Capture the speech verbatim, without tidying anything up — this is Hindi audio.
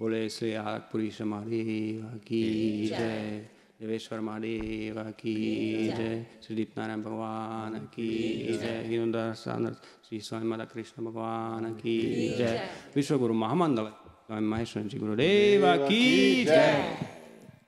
बोले श्री पुरीश महादेव की जय, देवेश्वर महादेव की जय, श्री दीपनारायण भगवान की जय, गिरिंदर श्री स्वामी माता कृष्ण भगवान की जय, विश्वगुरु महामंडल स्वामी महेश्वर जी गुरुदेव की जय।